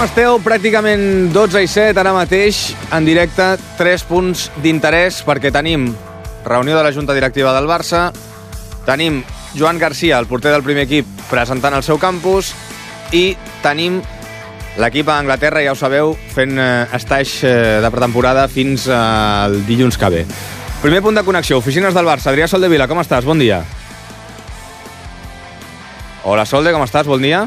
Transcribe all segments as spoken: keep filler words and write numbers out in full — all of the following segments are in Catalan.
Com esteu? Pràcticament dotze i set ara mateix, en directe, tres punts d'interès, perquè tenim reunió de la Junta Directiva del Barça, tenim Joan Garcia, el porter del primer equip, presentant el seu campus, i tenim l'equip a Anglaterra, ja ho sabeu, fent eh, estatge eh, de pretemporada fins al eh, dilluns que ve. Primer punt de connexió, oficines del Barça. Adrià Soldevila, com estàs? Bon dia. Hola, Solde, com estàs? Bon dia.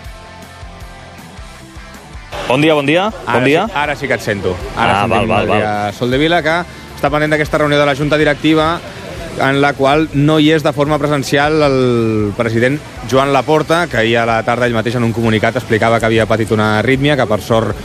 Bon dia, bon dia. Ara, bon dia. Sí, ara sí que et sento. Ara ah, val, val, Adrià Soldevila, que està pendent d'aquesta reunió de la Junta Directiva, en la qual no hi és de forma presencial el president Joan Laporta, que ahir a la tarda ell mateix en un comunicat explicava que havia patit una arrítmia, que per sort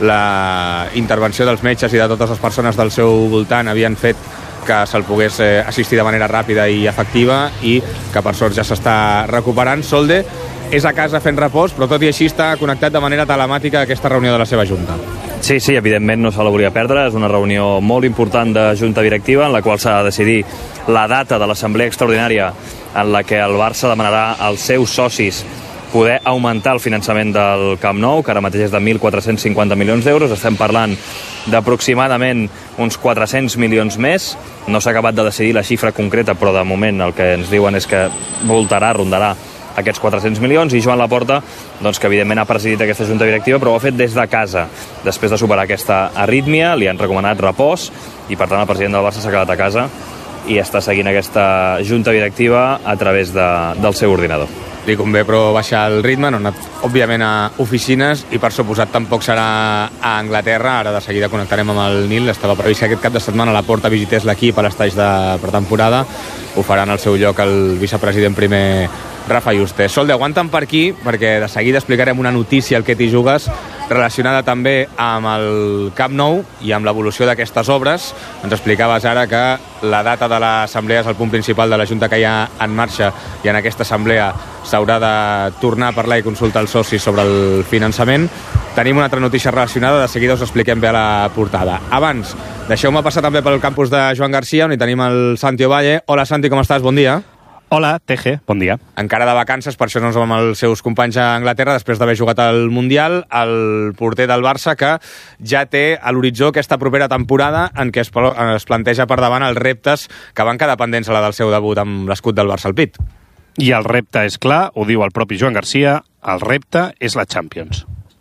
la intervenció dels metges i de totes les persones del seu voltant havien fet que se'l pogués eh, assistir de manera ràpida i efectiva, i que per sort ja s'està recuperant. Solde és a casa fent repòs, però tot i així està connectat de manera telemàtica a aquesta reunió de la seva Junta. Sí, sí, evidentment no se la volia perdre. És una reunió molt important de Junta Directiva en la qual s'ha de decidir la data de l'assemblea extraordinària en la que el Barça demanarà als seus socis poder augmentar el finançament del Camp Nou, que ara mateix és de mil quatre-cents cinquanta milions d'euros. Estem parlant d'aproximadament uns quatre-cents milions més. No s'ha acabat de decidir la xifra concreta, però de moment el que ens diuen és que voltarà, rondarà aquests quatre-cents milions, i Joan Laporta, doncs, que evidentment ha presidit aquesta Junta Directiva, però ho ha fet des de casa. Després de superar aquesta arrítmia, li han recomanat repòs, i per tant el president del Barça s'ha quedat a casa i està seguint aquesta Junta Directiva a través de, del seu ordinador. Li convé, però, baixar el ritme, no ha anat, òbviament, a oficines, i per suposat tampoc serà a Anglaterra. Ara de seguida connectarem amb el Nil. Estava previst que aquest cap de setmana Laporta visités l'equip a l'estatge de pretemporada. Ho faran al seu lloc el vicepresident primer Rafa Juste. Solde, aguanta'm per aquí, perquè de seguida explicarem una notícia al que t'hi jugues, relacionada també amb el Camp Nou i amb l'evolució d'aquestes obres. Ens explicaves ara que la data de l'assemblea és el punt principal de la Junta que hi ha en marxa, i en aquesta assemblea s'haurà de tornar a parlar i consultar els socis sobre el finançament. Tenim una altra notícia relacionada, de seguida us expliquem bé a la portada. Abans, deixeu-me passar també pel campus de Joan Garcia, on hi tenim el Santi Ovalle. Hola, Santi, com estàs? Bon dia. Hola, T G, bon dia. Encara de vacances, per això no ens vam amb els seus companys a Anglaterra, després d'haver jugat al Mundial, el porter del Barça, que ja té a l'horitzó aquesta propera temporada en què es, es planteja per davant els reptes que van quedar pendents a la del seu debut amb l'escut del Barça al pit. I el repte és clar, ho diu el propi Joan Garcia, el repte és la Champions.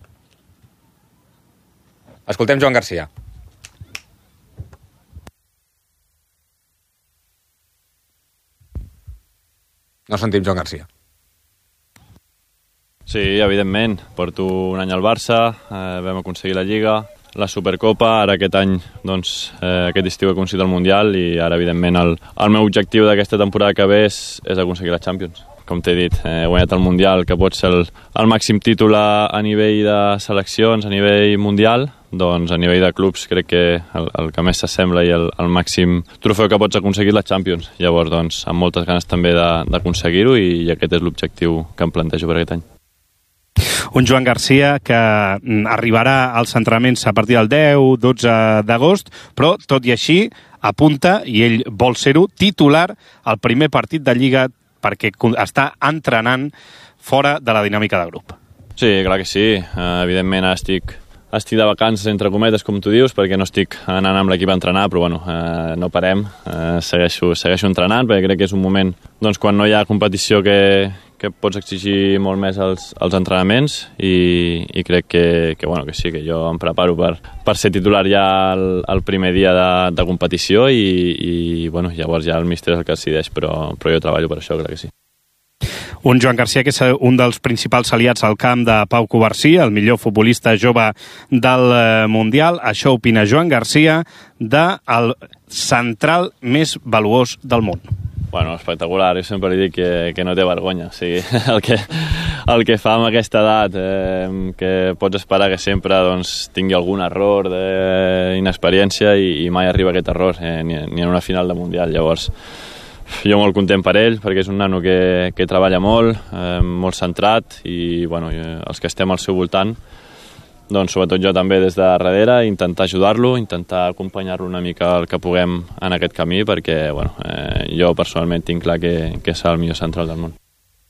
Escoltem Joan Garcia. No sentim Joan Garcia. Sí, evidentment. Porto un any al Barça, eh, vam aconseguir la Lliga, la Supercopa, ara aquest any, doncs, eh, aquest estiu he aconseguit el Mundial, i ara, evidentment, el, el meu objectiu d'aquesta temporada que ve és, és aconseguir la Champions. Com t'he dit, eh, he guanyat el Mundial, que pot ser el, el màxim títol a, a nivell de seleccions, a nivell mundial. Doncs a nivell de clubs crec que el, el que més s'assembla i el, el màxim trofeu que pots aconseguir és la Champions. Llavors, doncs, amb moltes ganes també d'aconseguir-ho, i, i aquest és l'objectiu que em plantejo per aquest any. Un Joan Garcia que arribarà als entrenaments a partir del deu dotze d'agost, però tot i així apunta, i ell vol ser-ho, titular al primer partit de Lliga, perquè està entrenant fora de la dinàmica de grup. Sí, clar que sí. Uh, evidentment ara estic Estic de vacances, entre cometes, com tu dius, perquè no estic anant amb l'equip a entrenar, però bueno, eh, no parem, eh, segueixo, segueixo entrenant, perquè crec que és un moment, doncs, quan no hi ha competició, que, que pots exigir molt més els, els entrenaments, i, i crec que, que, bueno, que sí, que jo em preparo per, per ser titular ja el, el primer dia de, de competició, i, i bueno, llavors ja el míster és el que decideix, però, però jo treballo per això, crec que sí. Un Joan Garcia que és un dels principals aliats al camp de Pau Covarsí, el millor futbolista jove del Mundial. Això opina Joan Garcia del central més valuós del món. Bueno, espectacular. Jo sempre li dic que, que no té vergonya. O sigui, el que, el que fa amb aquesta edat, eh, que pots esperar que sempre, doncs, tingui algun error d'inexperiència, i, i mai arriba aquest error, eh, ni, ni en una final de Mundial. Llavors, jo molt content per ell, perquè és un nano que, que treballa molt, eh, molt centrat, i bueno, els que estem al seu voltant, doncs sobretot jo també des de darrere, intentar ajudar-lo, intentar acompanyar-lo una mica el que puguem en aquest camí, perquè bueno, eh, jo personalment tinc clar que, que és el millor central del món.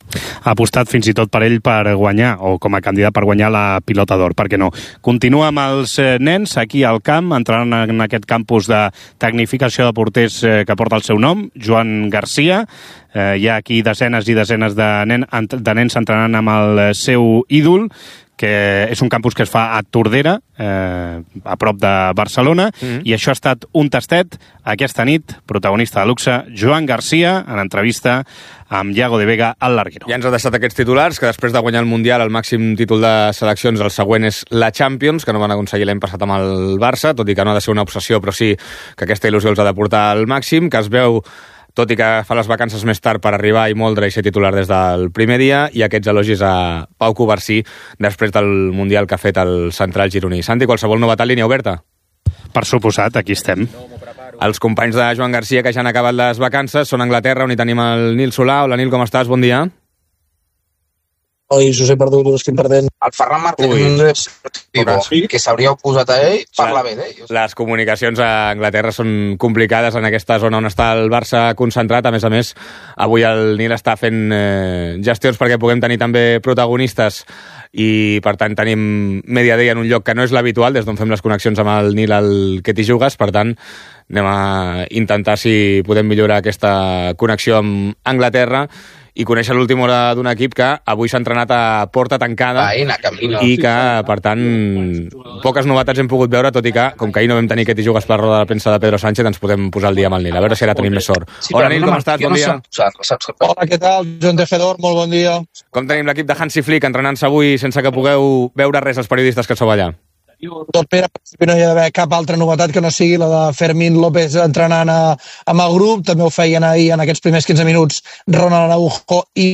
Ha apostat fins i tot per ell per guanyar, o com a candidat per guanyar la pilota d'or, perquè no. Continua amb els nens aquí al camp, entrant en aquest campus de tecnificació de porters que porta el seu nom, Joan Garcia. Eh, hi ha aquí desenes i desenes de, nen, de nens entrenant amb el seu ídol, que és un campus que es fa a Tordera, eh, a prop de Barcelona, mm-hmm. i això ha estat un tastet aquesta nit, protagonista de luxe, Joan Garcia, en entrevista amb Iago de Vega al Larguero. Ja ens ha deixat aquests titulars, que després de guanyar el Mundial, el màxim títol de seleccions, el següent és la Champions, que no van aconseguir l'any passat amb el Barça, tot i que no ha de ser una obsessió, però sí que aquesta il·lusió els ha de portar al màxim, que es veu tot i que fa les vacances més tard per arribar i moldre i ser titular des del primer dia, i aquests elogis a Pau Covarsí després del Mundial que ha fet el central gironí. Santi, qualsevol novetat, línia oberta? Per suposat, aquí estem. Els companys de Joan Garcia, que ja han acabat les vacances, són a Anglaterra, on hi tenim el Nil Solà. Hola, Nil, com estàs? Bon dia. Oi, us he perdut, us estic perdent. El Ferran Martínez, que s'hauria oposat a ell, parla bé d'ell. Les comunicacions a Anglaterra són complicades en aquesta zona on està el Barça concentrat. A més a més, avui el Nil està fent eh, gestions perquè puguem tenir també protagonistes i, per tant, tenim Media Day en un lloc que no és l'habitual, des d'on fem les connexions amb el Nil al que t'hi jugues. Per tant, anem a intentar si podem millorar aquesta connexió amb Anglaterra i conèixer l'última hora d'un equip que avui s'ha entrenat a porta tancada Vaina, camino. i que, per tant, poques novetats hem pogut veure, tot i que, com que ahir no vam tenir que t'hi jugues per la roda de premsa de Pedro Sánchez, ens podem posar el dia amb el Nil. A veure si ara tenim més sort. Hola, Nil, com estàs? Bon dia. Hola, què tal? Joan Tejedor, molt bon dia. Com tenim l'equip de Hansi Flick entrenant-se avui sense que pugueu veure res els periodistes que sou allà? Tot Pere, no hi ha d'haver cap altra novetat que no sigui la de Fermín López entrenant a, amb el grup. També ho feien ahir en aquests primers quinze minuts Ronald Araujo i...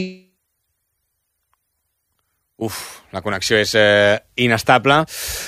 Uf, la connexió és eh, inestable.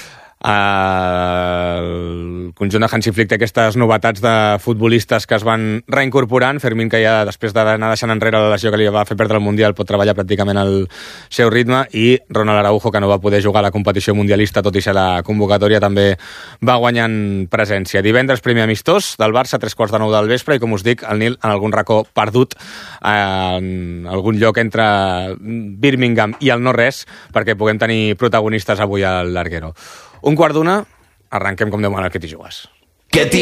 Uh, el conjunt de Hansi Flick té aquestes novetats de futbolistes que es van reincorporant. Fermín, que ja després d'anar deixant enrere la lesió que li va fer perdre el Mundial, pot treballar pràcticament al seu ritme, i Ronald Araujo, que no va poder jugar a la competició mundialista tot i ser la convocatòria, també va guanyant presència. Divendres primer amistós del Barça, tres quarts de nou del vespre, i com us dic, el Nil en algun racó perdut en algun lloc entre Birmingham i el no-res, perquè puguem tenir protagonistes avui al Larguero. Un quart d'una, arrenquem com demana el que t'hi jugues. Que